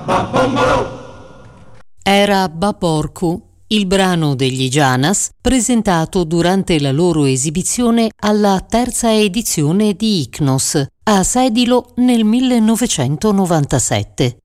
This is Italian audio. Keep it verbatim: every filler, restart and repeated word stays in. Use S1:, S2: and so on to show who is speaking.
S1: Era Baporku, il brano degli Janas presentato durante la loro esibizione alla terza edizione di Iknos a Sedilo nel millenovecentonovantasette.